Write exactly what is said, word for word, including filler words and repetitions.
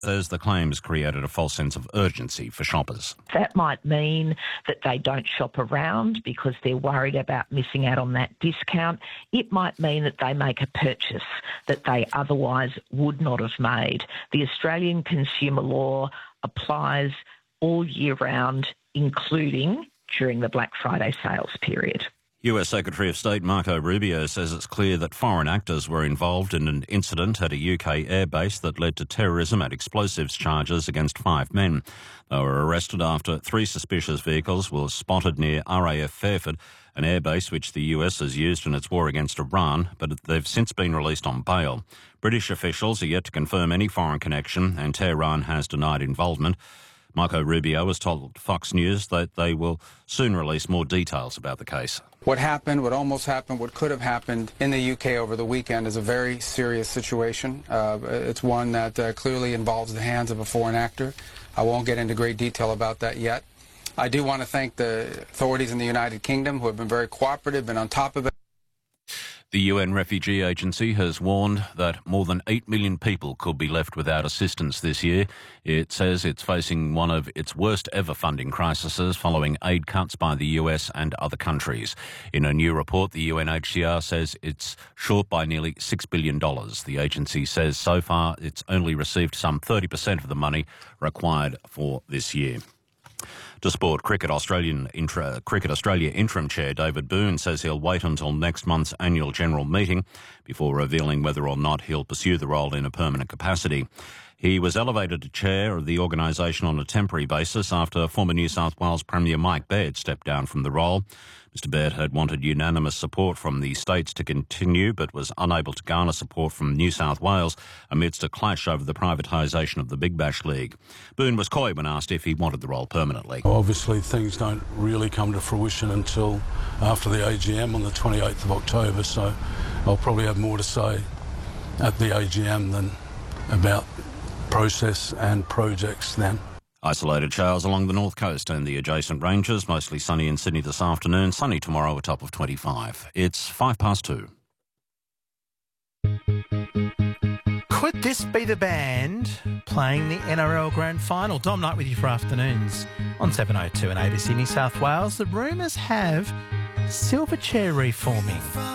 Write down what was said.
says the claims created a false sense of urgency for shoppers. That might mean that they don't shop around because they're worried about missing out on that discount. It might mean that they make a purchase that they otherwise would not have made. The Australian consumer law applies all year round, including during the Black Friday sales period. U S Secretary of State Marco Rubio says it's clear that foreign actors were involved in an incident at a U K airbase that led to terrorism and explosives charges against five men. They were arrested after three suspicious vehicles were spotted near R A F Fairford, an airbase which the U S has used in its war against Iran, but they've since been released on bail. British officials are yet to confirm any foreign connection, and Tehran has denied involvement. Marco Rubio has told Fox News that they will soon release more details about the case. What happened, what almost happened, what could have happened in the U K over the weekend is a very serious situation. Uh, it's one that uh, clearly involves the hands of a foreign actor. I won't get into great detail about that yet. I do want to thank the authorities in the United Kingdom who have been very cooperative, been on top of it. The U N Refugee Agency has warned that more than eight million people could be left without assistance this year. It says it's facing one of its worst ever funding crises following aid cuts by the U S and other countries. In a new report, the U N H C R says it's short by nearly six billion dollars. The agency says so far it's only received some thirty percent of the money required for this year. To sport, Cricket Australian intra, Cricket Australia interim chair David Boone says he'll wait until next month's annual general meeting before revealing whether or not he'll pursue the role in a permanent capacity. He was elevated to chair of the organisation on a temporary basis after former New South Wales Premier Mike Baird stepped down from the role. Mister Baird had wanted unanimous support from the states to continue, but was unable to garner support from New South Wales amidst a clash over the privatisation of the Big Bash League. Boone was coy when asked if he wanted the role permanently. Obviously, things don't really come to fruition until after the A G M on the twenty-eighth of October, so I'll probably have more to say at the A G M than about process and projects then. Isolated showers along the north coast and the adjacent ranges. Mostly sunny in Sydney this afternoon. Sunny tomorrow, a top of twenty-five. It's five past two. Could this be the band playing the N R L Grand Final? Dom Knight with you for afternoons on seven oh two and A B C New South Wales. The rumours have Silverchair reforming.